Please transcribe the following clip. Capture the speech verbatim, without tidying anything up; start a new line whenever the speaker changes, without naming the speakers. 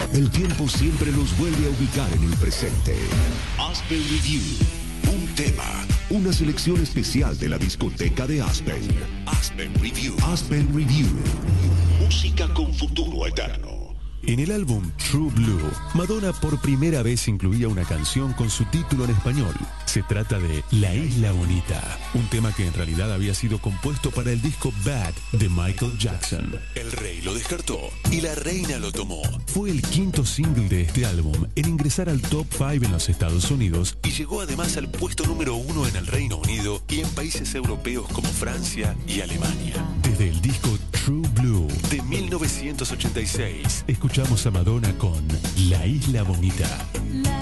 El tiempo siempre nos vuelve a ubicar en el presente. Aspen Review. Un tema. Una selección especial de la discoteca de Aspen. Aspen Review. Aspen Review. Música con futuro eterno.
En el álbum True Blue, Madonna por primera vez incluía una canción con su título en español. Se trata de La Isla Bonita, un tema que en realidad había sido compuesto para el disco Bad de Michael Jackson. El rey lo descartó y la reina lo tomó. Fue el quinto single de este álbum en ingresar al top cinco en los Estados Unidos y llegó además al puesto número uno en el Reino Unido y en países europeos como Francia y Alemania. Desde el disco True Blue de mil novecientos ochenta y seis, escuchamos a Madonna con La Isla Bonita.